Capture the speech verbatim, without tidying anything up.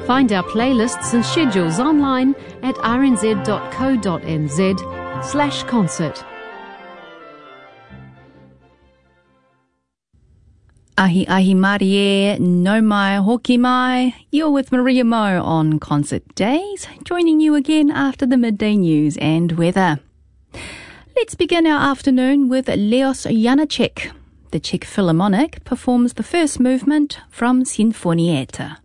Find our playlists and schedules online at rnz.co.nz slash concert. Ahi ahi Marie, no mai, hoki mai. You're with Maria Mo on Concert Days, joining you again after the midday news and weather. Let's begin our afternoon with Leos Janáček. The Czech Philharmonic performs the first movement from Sinfonietta.